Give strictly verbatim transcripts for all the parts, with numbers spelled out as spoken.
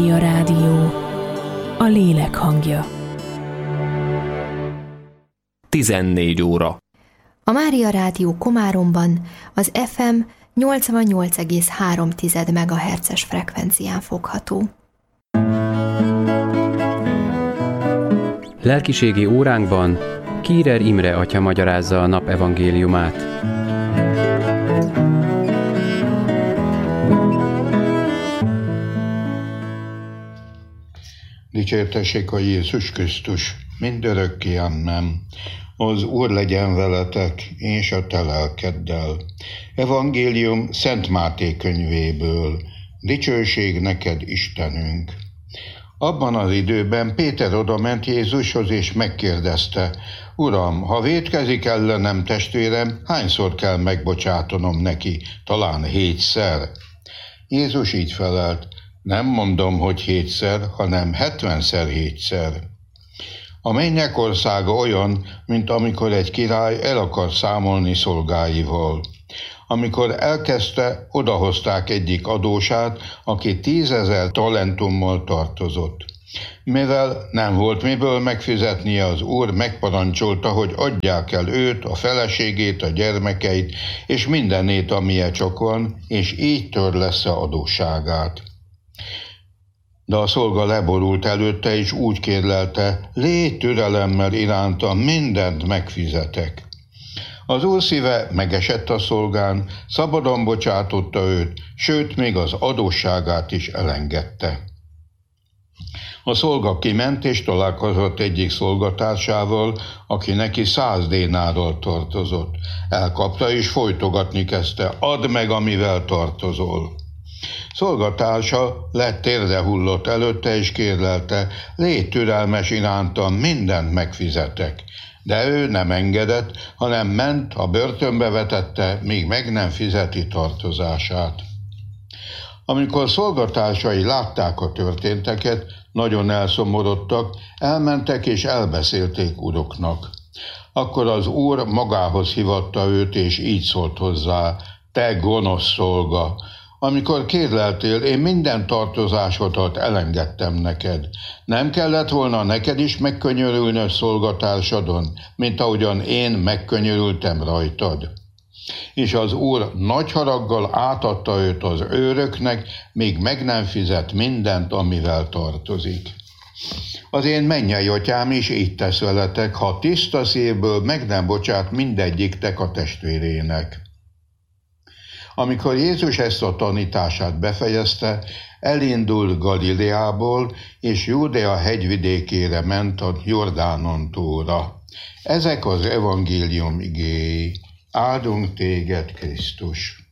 A rádió, a lélek hangja. tizennégy óra. A Mária Rádió Komáromban az ef em nyolcvannyolc egész három megahertzes frekvencián fogható. Lelkiségi óránkban Kírer Imre atya magyarázza a nap evangéliumát. Dicsértessék a Jézus Krisztus, mindörökké amen. Az Úr legyen veletek, és a te lelkeddel. Evangélium Szent Máté könyvéből. Dicsőség neked, Istenünk! Abban az időben Péter odament Jézushoz, és megkérdezte: Uram, ha vétkezik ellenem testvérem, hányszor kell megbocsátanom neki? Talán hétszer? Jézus így felelt: Nem mondom, hogy hétszer, hanem hetvenszer hétszer. A mennyek országa olyan, mint amikor egy király el akar számolni szolgáival. Amikor elkezdte, odahozták egyik adósát, aki tízezer talentummal tartozott. Mivel nem volt miből megfizetnie, az úr megparancsolta, hogy adják el őt, a feleségét, a gyermekeit, és mindenét, amilyen csak van, és így törlessze adósságát. De a szolga leborult előtte, és úgy kérlelte: légy türelemmel iránta, mindent megfizetek. Az úr szíve megesett a szolgán, szabadon bocsátotta őt, sőt, még az adósságát is elengedte. A szolga kiment, és találkozott egyik szolgatársával, aki neki száz dénárral tartozott. Elkapta, és folytogatni kezdte: add meg, amivel tartozol. Szolgatársa lett térdre hullott előtte, és kérlelte: légy türelmes irántam, mindent megfizetek. De ő nem engedett, hanem ment, a börtönbe vetette, míg meg nem fizeti tartozását. Amikor szolgatársai látták a történteket, nagyon elszomorodtak, elmentek és elbeszélték uruknak. Akkor az úr magához hívatta őt, és így szólt hozzá: te gonosz szolga! Amikor kérleltél, én minden tartozásodat elengedtem neked. Nem kellett volna neked is megkönyörülnöd szolgatársadon, mint ahogyan én megkönyörültem rajtad? És az úr nagy haraggal átadta őt az őröknek, míg meg nem fizet mindent, amivel tartozik. Az én mennyei atyám is így tesz veletek, ha tiszta szívből meg nem bocsát mindegyiktek a testvérének. Amikor Jézus ezt a tanítását befejezte, elindult Galileából, és Júdea hegyvidékére ment a Jordánon túlra. Ezek az evangélium igéi. Áldunk téged, Krisztus!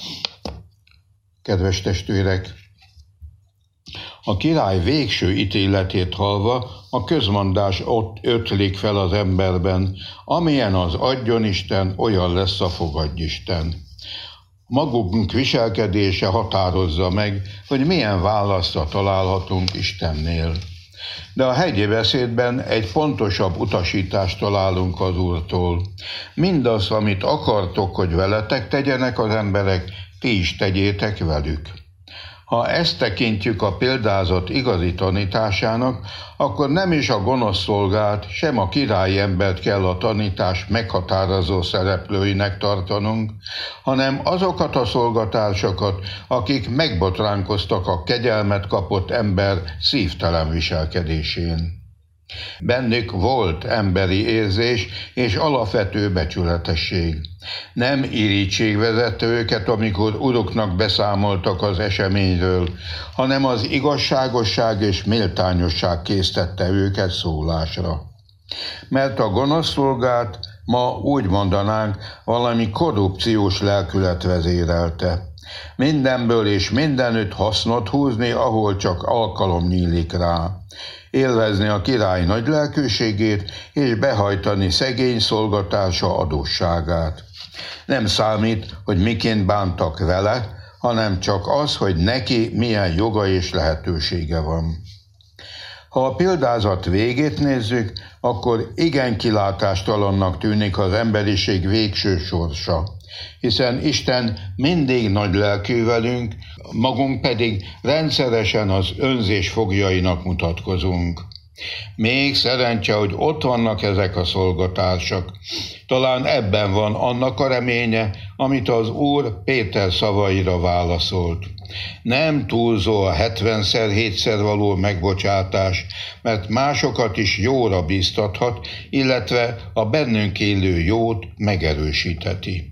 Kedves testvérek! A király végső ítéletét hallva a közmondás ott ötlik fel az emberben: amilyen az adjon Isten, olyan lesz a fogadj Isten. Magunk viselkedése határozza meg, hogy milyen válaszra találhatunk Istennél. De a hegyi beszédben egy pontosabb utasítást találunk az Úrtól. Mindaz, amit akartok, hogy veletek tegyenek az emberek, ti is tegyétek velük. Ha ezt tekintjük a példázat igazi tanításának, akkor nem is a gonosz szolgát, sem a királyi embert kell a tanítás meghatározó szereplőinek tartanunk, hanem azokat a szolgatársakat, akik megbotránkoztak a kegyelmet kapott ember szívtelen viselkedésén. Bennük volt emberi érzés és alapvető becsületesség. Nem irítség vezette őket, amikor uruknak beszámoltak az eseményről, hanem az igazságosság és méltányosság késztette őket szólásra. Mert a gonosz szolgát ma úgy mondanánk, valami korrupciós lelkület vezérelte. Mindenből és mindenütt hasznot húzni, ahol csak alkalom nyílik rá. Élvezni a király nagy lelkűségét, és behajtani szegény szolgatársa adósságát. Nem számít, hogy miként bántak vele, hanem csak az, hogy neki milyen joga és lehetősége van. Ha a példázat végét nézzük, akkor igen kilátástalannak tűnik az emberiség végső sorsa. hiszen Isten mindig nagy lelkű velünk, magunk pedig rendszeresen az önzés foglyainak mutatkozunk. Még szerencse, hogy ott vannak ezek a szolgatársak. Talán ebben van annak a reménye, amit az Úr Péter szavaira válaszolt. Nem túlzó a hetvenszer hétszer való megbocsátás, mert másokat is jóra bíztathat, illetve a bennünk élő jót megerősítheti.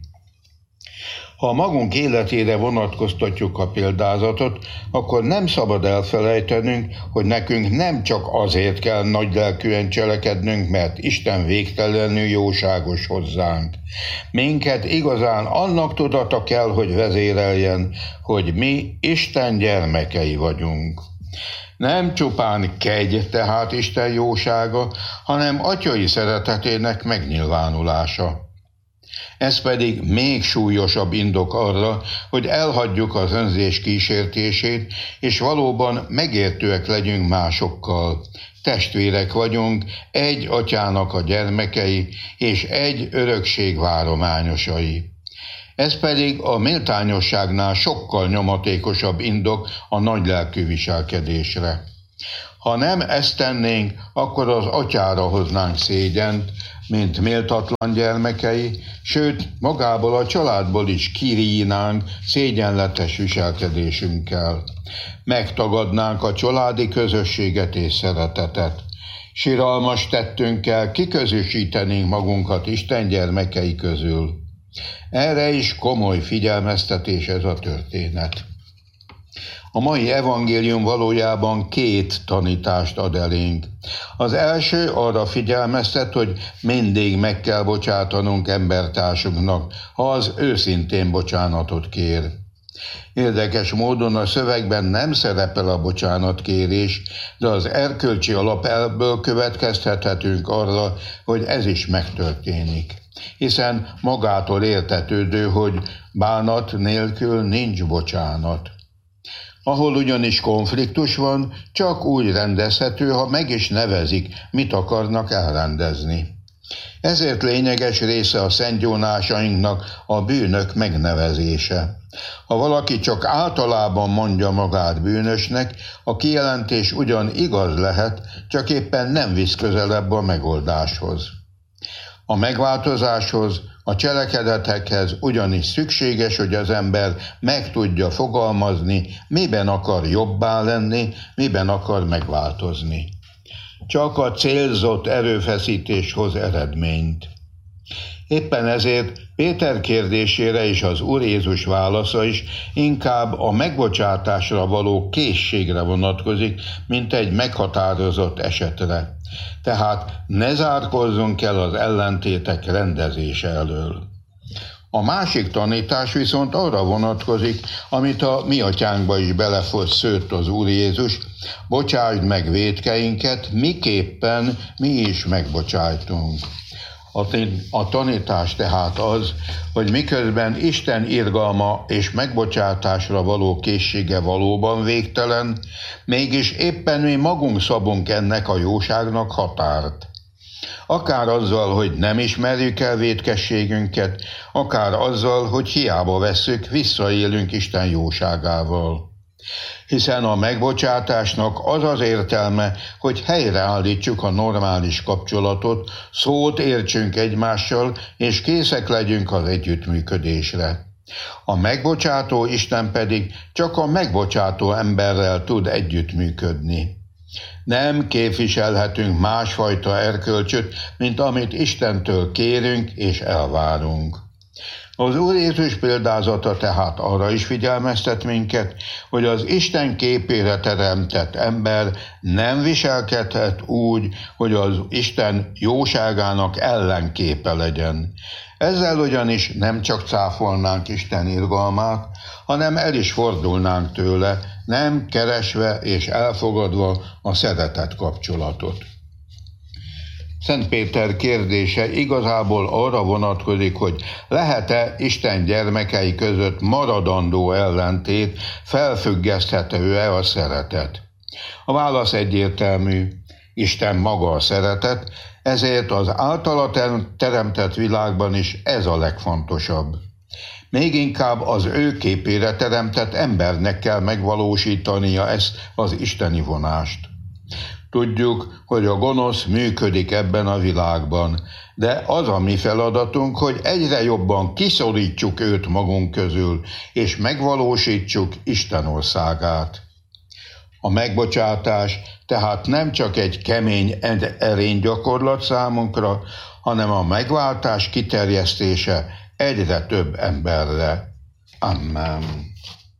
Ha magunk életére vonatkoztatjuk a példázatot, akkor nem szabad elfelejtenünk, hogy nekünk nem csak azért kell nagylelkűen cselekednünk, mert Isten végtelenül jóságos hozzánk. Minket igazán annak tudata kell, hogy vezéreljen, hogy mi Isten gyermekei vagyunk. Nem csupán kegy tehát Isten jósága, hanem atyai szeretetének megnyilvánulása. Ez pedig még súlyosabb indok arra, hogy elhagyjuk az önzés kísértését, és valóban megértőek legyünk másokkal. Testvérek vagyunk, egy atyának a gyermekei, és egy örökség várományosai. Ez pedig a méltányosságnál sokkal nyomatékosabb indok a nagylelkű viselkedésre. Ha nem ezt tennénk, akkor az atyára hoznánk szégyent, mint méltatlan gyermekei, sőt, magából a családból is kirínánk szégyenletes viselkedésünkkel. Megtagadnánk a családi közösséget és szeretetet. Siralmas tettünkkel kiközösítenénk magunkat Isten gyermekei közül. Erre is komoly figyelmeztetés ez a történet. A mai evangélium valójában két tanítást ad elénk. Az első arra figyelmeztet, hogy mindig meg kell bocsátanunk embertársunknak, ha az őszintén bocsánatot kér. Érdekes módon a szövegben nem szerepel a bocsánatkérés, de az erkölcsi alapelvből következtethetünk arra, hogy ez is megtörténik. Hiszen magától értetődő, hogy bánat nélkül nincs bocsánat. Ahol ugyanis konfliktus van, csak úgy rendezhető, ha meg is nevezik, mit akarnak elrendezni. Ezért lényeges része a szentgyónásainknak a bűnök megnevezése. Ha valaki csak általában mondja magát bűnösnek, a kijelentés ugyan igaz lehet, csak éppen nem visz közelebb a megoldáshoz. A megváltozáshoz, a cselekedetekhez ugyanis szükséges, hogy az ember meg tudja fogalmazni, miben akar jobbá lenni, miben akar megváltozni. Csak a célzott erőfeszítés hoz eredményt. Éppen ezért Péter kérdésére és az Úr Jézus válasza is inkább a megbocsátásra való készségre vonatkozik, mint egy meghatározott esetre. Tehát ne zárkózzunk el az ellentétek rendezése elől. A másik tanítás viszont arra vonatkozik, amit a mi atyánkba is beleszőtt az Úr Jézus: bocsásd meg vétkeinket, miképpen mi is megbocsájtunk. A tanítás tehát az, hogy miközben Isten irgalma és megbocsátásra való készsége valóban végtelen, mégis éppen mi magunk szabunk ennek a jóságnak határt. Akár azzal, hogy nem ismerjük el vétkességünket, akár azzal, hogy hiába vesszük, visszaélünk Isten jóságával. Hiszen a megbocsátásnak az az értelme, hogy helyreállítsuk a normális kapcsolatot, szót értsünk egymással, és készek legyünk az együttműködésre. A megbocsátó Isten pedig csak a megbocsátó emberrel tud együttműködni. Nem képviselhetünk másfajta erkölcsöt, mint amit Istentől kérünk és elvárunk. Az Úr Jézus példázata tehát arra is figyelmeztet minket, hogy az Isten képére teremtett ember nem viselkedhet úgy, hogy az Isten jóságának ellenképe legyen. Ezzel ugyanis nem csak cáfolnánk Isten irgalmát, hanem el is fordulnánk tőle, nem keresve és elfogadva a szeretet kapcsolatot. Szent Péter kérdése igazából arra vonatkozik, hogy lehet-e Isten gyermekei között maradandó ellentét, felfüggeszthető-e a szeretet? A válasz egyértelmű: Isten maga a szeretet, ezért az általa teremtett világban is ez a legfontosabb. Még inkább az ő képére teremtett embernek kell megvalósítania ezt az isteni vonást. Tudjuk, hogy a gonosz működik ebben a világban, de az a mi feladatunk, hogy egyre jobban kiszorítsuk őt magunk közül, és megvalósítsuk Isten országát. A megbocsátás tehát nem csak egy kemény erénygyakorlat számunkra, hanem a megváltás kiterjesztése egyre több emberre. Amen.